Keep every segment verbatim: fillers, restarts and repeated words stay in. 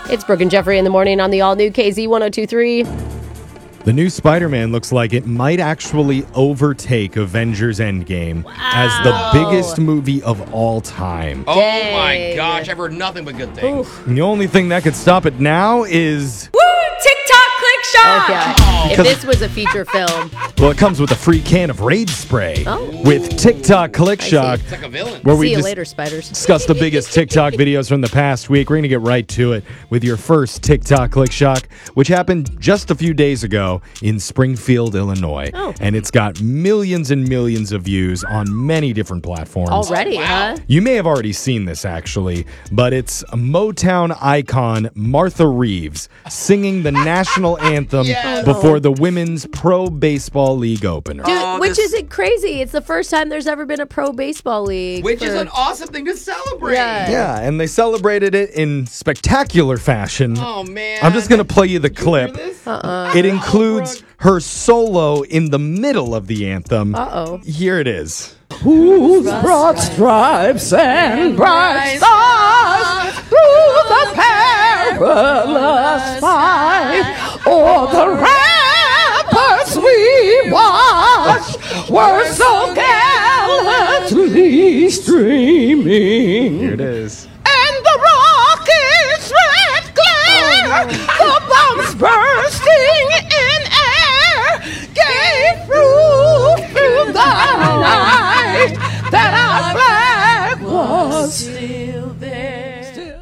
It's Brooke and Jeffrey in the morning on the all-new K Z one oh two point three. The new Spider-Man looks like it might actually overtake Avengers Endgame wow. as the biggest movie of all time. Oh Dang. my gosh, I've heard nothing but good things. Oof. And the only thing that could stop it now is... Woo! TikTok click shop! Oh, yeah. Oh. If this was a feature film. Well, it comes with a free can of Rage Spray Oh. with TikTok Click Shock, It's like a villain. where See we you dis- later, spiders. discuss the biggest TikTok videos from the past week. We're going to get right to it with your first TikTok Click Shock, which happened just a few days ago in Springfield, Illinois. Oh. And it's got millions and millions of views on many different platforms. Already, Wow. huh? You may have already seen this, actually, but it's Motown icon Martha Reeves singing the national anthem Yes. before the Women's Pro Baseball League opener. Dude, Oh, which this- isn't crazy. It's the first time there's ever been a pro baseball league. Which is for- an awesome thing to celebrate. Yeah. Yeah, and they celebrated it in spectacular fashion. Oh, man. I'm just going to play you the Did you hear clip. this? Uh-uh. It includes her solo in the middle of the anthem. Uh-oh. Here it is. Whose broad stripes and bright stars through the perilous fight, o'er the ramparts we watched were so gallantly streaming. Here it is. And the rocket's red glare, the bombs bursting in air, gave proof through the night that our flag was still there. Still.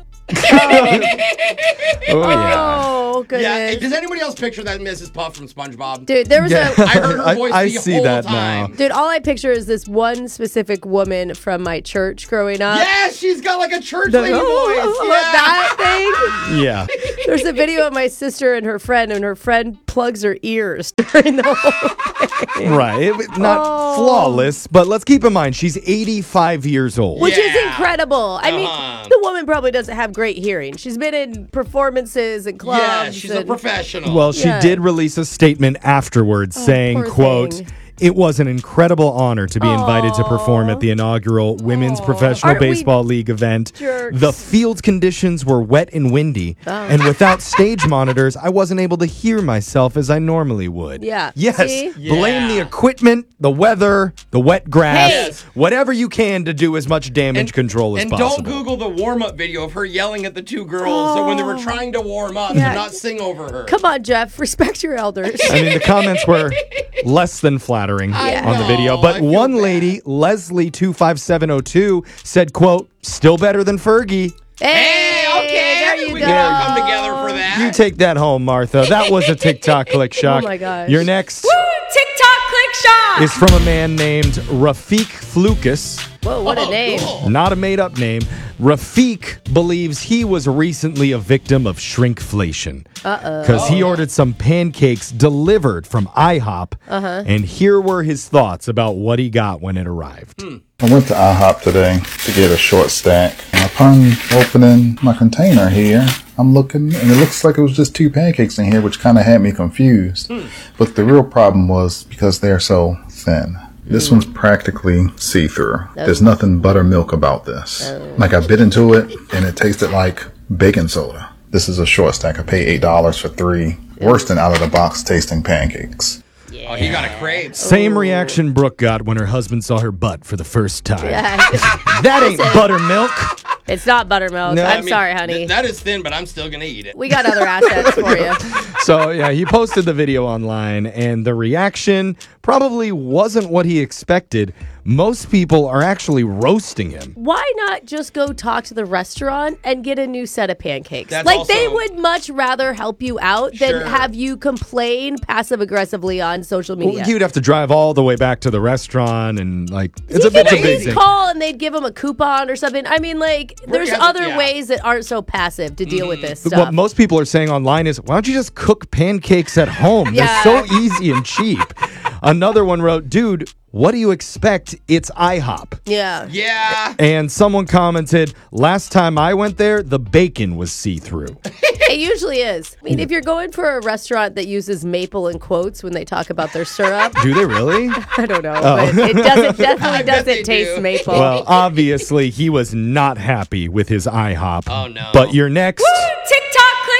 Oh, yeah. Oh, goodness. Yeah. Does anybody else picture that Missus Puff from SpongeBob? Dude, there was Yeah. a... I heard her voice I, I the see whole that time. now. Dude, all I picture is this one specific woman from my church growing up. Yeah, she's got like a church The- lady voice. Oh, Yeah. that thing. Yeah. There's a video of my sister and her friend, and her friend plugs her ears during the whole thing. Right. It, not Oh. flawless, but let's keep in mind she's eighty-five years old. Which is Yeah. incredible. I mean, Uh-huh. the woman probably doesn't have great hearing. She's been in performances and clubs. Yeah, she's a and- professional. Well, she Yeah. did release a statement afterwards saying, poor quote, thing. "It was an incredible honor to be invited to perform at the inaugural Women's Professional Aren't we Baseball League event. jerks? The field conditions were wet and windy, and without stage monitors, I wasn't able to hear myself as I normally would." Yeah. Yes. See? Blame the Yeah. equipment, the weather, the wet grass, Hey. whatever you can to do as much damage control as and possible. don't Google the warm-up video of her yelling at the two girls so when they were trying to warm up Yeah. to not sing over her. Come on, Jeff. Respect your elders. I mean, the comments were less than flattering I on the know, video. I But feel one bad. lady, Leslie two five seven oh two, said, quote, "Still better than Fergie." Hey, okay, there I think you we go. can all come together for that. You take that home, Martha. That was a TikTok click shock. Oh my gosh. Your next Woo! TikTok click shop! is from a man named Rafiq Flukas. Whoa, what a Oh, name. cool. Not a made-up name. Rafiq believes he was recently a victim of shrinkflation. Uh-oh. Because he ordered some pancakes delivered from IHOP. Uh-huh. And here were his thoughts about what he got when it arrived. I went to IHOP today to get a short stack. And upon opening my container here, I'm looking and it looks like it was just two pancakes in here, which kind of had me confused. But the real problem was because they're so thin. This one's practically see-through. There's nothing buttermilk about this. Like I bit into it and it tasted like baking soda. This is a short stack. I paid eight dollars for three. Worse than out-of-the-box tasting pancakes. Oh, he got a crave. Same reaction Brooke got when her husband saw her butt for the first time. Yeah. That ain't buttermilk. It's not buttermilk. No, I'm I mean, sorry, honey. th- that is thin, but I'm still gonna eat it. we got other assets for you. So, yeah, he posted the video online, and the reaction probably wasn't what he expected. Most people are actually roasting him. Why not just go talk to the restaurant and get a new set of pancakes? That's like, they also- would much rather help you out than Sure. have you complain passive aggressively on social media. Well, you'd have to drive all the way back to the restaurant, and, like, it's You a bit could of a big just thing. call and they'd give him a coupon or something. I mean, like, there's got- other yeah. ways that aren't so passive to deal with this stuff. What most people are saying online is, why don't you just cook pancakes at home? Yeah. They're so easy and cheap. Another one wrote, dude, what do you expect? It's IHOP. yeah. Yeah. And someone commented, last time I went there, the bacon was see-through. It usually is. I mean, if you're going for a restaurant that uses maple in quotes when they talk about their syrup, Do they really? I don't know. But it doesn't definitely I bet they doesn't taste do. maple. Well, obviously, he was not happy with his IHOP. Oh, no. But your next TikTok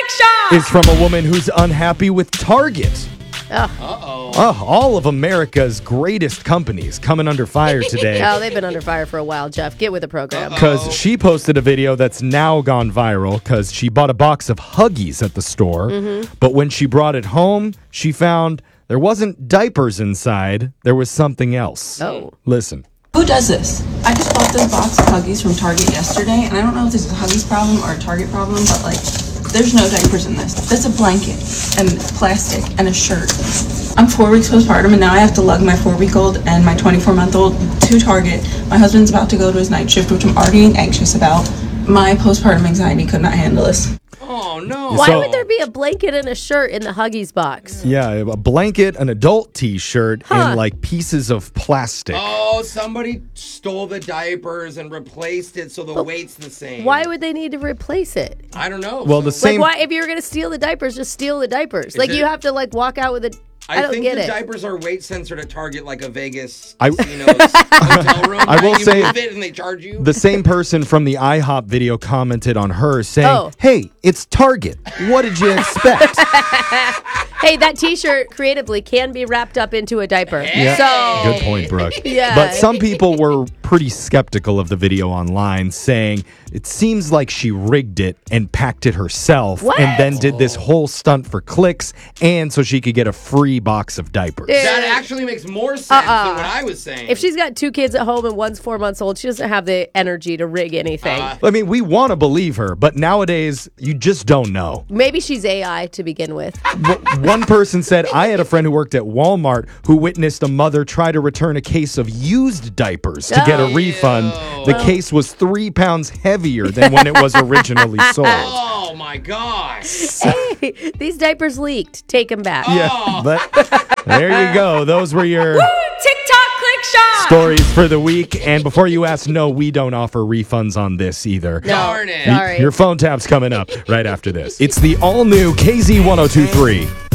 Click Shop. is from a woman who's unhappy with Target. Uh-oh. Oh, all of America's greatest companies coming under fire today. Oh, they've been under fire for a while, Jeff. Get with the program. Because she posted a video that's now gone viral because she bought a box of Huggies at the store. Mm-hmm. But when she brought it home, she found there wasn't diapers inside. There was something else. Oh. Listen. Who does this? I just bought this box of Huggies from Target yesterday, and I don't know if this is a Huggies problem or a Target problem, but like, there's no diapers in this. That's a blanket and plastic and a shirt. I'm four weeks postpartum, and now I have to lug my four-week-old and my twenty-four-month-old to Target. My husband's about to go to his night shift, which I'm already anxious about. My postpartum anxiety could not handle this. Oh, no. Why So- would there be a blanket and a shirt in the Huggies box? Yeah, a blanket, an adult t-shirt, Huh. and like pieces of plastic. Oh, somebody stole the diapers and replaced it so the weight's the same. Why would they need to replace it? I don't know. Well, the So- same- Like, why? If you're gonna steal the diapers, just steal the diapers. Like, it- you have to like walk out with a. I, I, don't think get the it. diapers are weight censored at Target like a Vegas I- casino's hotel room. I will right? You say- move it and they charge you. The same person from the IHOP video commented on her saying, Oh. hey, it's Target. What did you expect? Hey, that T-shirt creatively can be wrapped up into a diaper. Yeah. So Good point, Brooke. Yeah. But some people were pretty skeptical of the video online, saying it seems like she rigged it and packed it herself What? and then did this whole stunt for clicks and so she could get a free box of diapers. Yeah. that actually makes more sense Uh-uh. than what I was saying. if she's got two kids at home and one's four months old, she doesn't have the energy to rig anything. Uh, I mean, we want to believe her, but nowadays you just don't know. Maybe she's A I to begin with. W- One person said, I had a friend who worked at Walmart who witnessed a mother try to return a case of used diapers to get a Oh. refund. The case was three pounds heavier than when it was originally sold. oh my gosh. Hey, these diapers leaked. Take them back. Yeah, but there you go. Those were your TikTok Click Shop. stories for the week. And before you ask, no, we don't offer refunds on this either. Darn it. Sorry. Your phone tap's coming up right after this. It's the all-new K Z ten twenty-three.